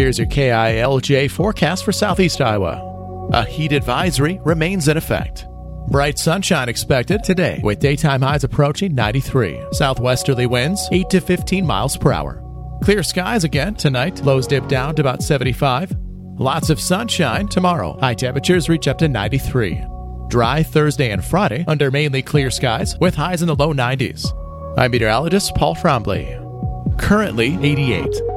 Here's your KILJ forecast for southeast Iowa. A heat advisory remains in effect. Bright sunshine expected today with daytime highs approaching 93. Southwesterly winds 8 to 15 miles per hour. Clear skies again tonight. Lows dip down to about 75. Lots of sunshine tomorrow. High temperatures reach up to 93. Dry Thursday and Friday under mainly clear skies with highs in the low 90s. I'm meteorologist Paul Trombley. Currently 88.